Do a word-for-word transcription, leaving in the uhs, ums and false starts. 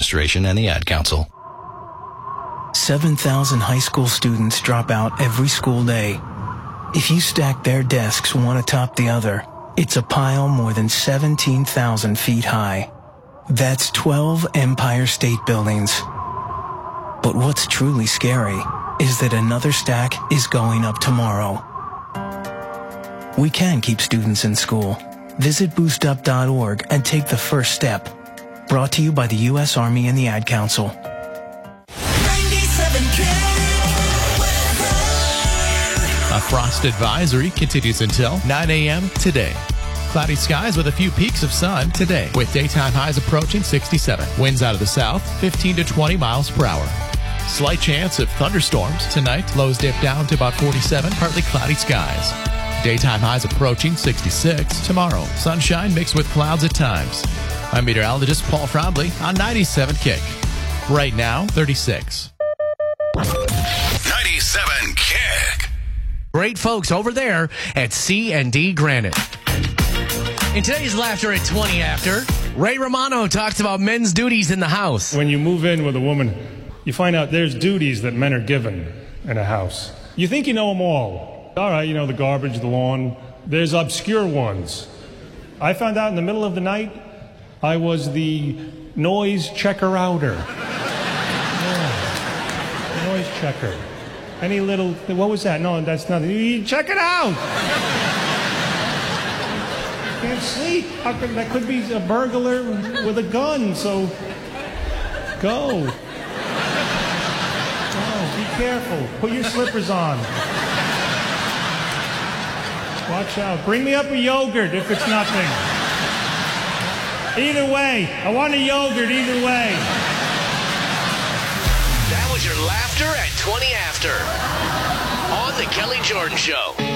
Administration and the Ad Council. seven thousand high school students drop out every school day. If you stack their desks one atop the other, it's a pile more than seventeen thousand feet high. That's twelve Empire State Buildings. But what's truly scary is that another stack is going up tomorrow. We can keep students in school. Visit boost up dot org and take the first step. Brought to you by the U S Army and the Ad Council. A frost advisory continues until nine a.m. today. Cloudy skies with a few peaks of sun today, with daytime highs approaching sixty-seven. Winds out of the south, fifteen to twenty miles per hour. Slight chance of thunderstorms tonight. Lows dip down to about forty-seven, partly cloudy skies. Daytime highs approaching sixty-six. Tomorrow, sunshine mixed with clouds at times. I'm meteorologist Paul Frombly on ninety-seven Kick. Right now, thirty-six. ninety-seven Kick. Great folks over there at C and D Granite. In today's Laughter at twenty After, Ray Romano talks about men's duties in the house. When you move in with a woman, you find out there's duties that men are given in a house. You think you know them all. All right, you know, the garbage, the lawn. There's obscure ones. I found out in the middle of the night I was the noise checker-outer. Yeah. Noise checker. Any little, what was that? No, that's nothing. You check it out. Can't sleep. How could, that could be a burglar with a gun, so go. Go, be careful. Put your slippers on. Watch out. Bring me up a yogurt if it's nothing. Either way. I want a yogurt either way. That was your Laughter at twenty After on The Kelly Jordan Show.